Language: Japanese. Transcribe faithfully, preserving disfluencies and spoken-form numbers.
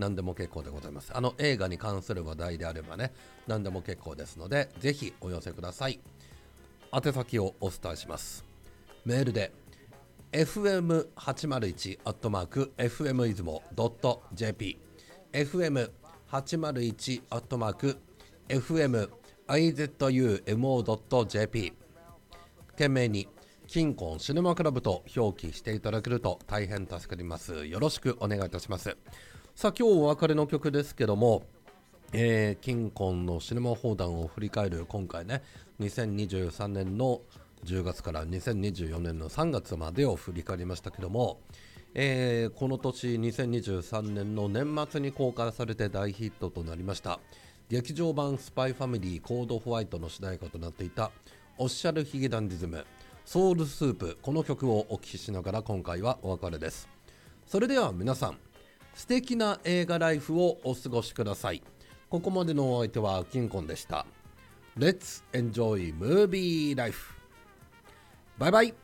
何でも結構でございます。あの映画に関する話題であればね、何でも結構ですので、ぜひお寄せください。宛先をお伝えします。メールで エフエムはちまるいち アットマーク エフエム 出雲 ドット ジェーピー エフエムはちまるいち アットマーク エフエム アイゼットユーエムオー ドット ジェーピー 懸命に金婚シネマクラブと表記していただけると大変助かります。よろしくお願いいたします。さあ今日お別れの曲ですけども、えー、金婚のシネマ放談を振り返る今回ね、にせんにじゅうさんねんのじゅうがつからにせんにじゅうよねんのさんがつまでを振り返りましたけども、えー、この年にせんにじゅうさんねんの年末に公開されて大ヒットとなりました劇場版スパイファミリーコードホワイトの主題歌となっていたオフィシャルヒゲダンディズムソウルスープ、この曲をお聴きしながら今回はお別れです。それでは皆さん、素敵な映画ライフをお過ごしください。ここまでのお相手は金婚でした。 Let's enjoy movie life。バイバイ。